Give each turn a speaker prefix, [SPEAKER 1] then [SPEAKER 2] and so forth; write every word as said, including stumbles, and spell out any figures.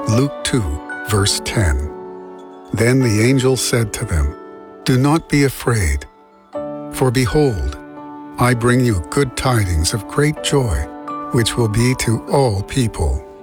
[SPEAKER 1] Luke two, verse ten. Then the angel said to them, "Do not be afraid, for behold, I bring you good tidings of great joy, which will be to all people.